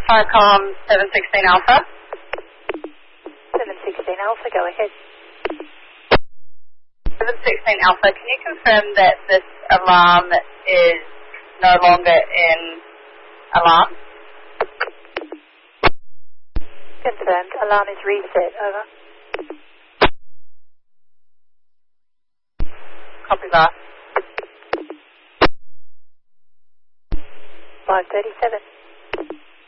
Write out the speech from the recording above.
Firecom 716 Alpha. 716 Alpha, go ahead. 716 Alpha, can you confirm that this alarm is no longer in alarm? Confirmed. Alarm is reset. Over. Copy that. 537.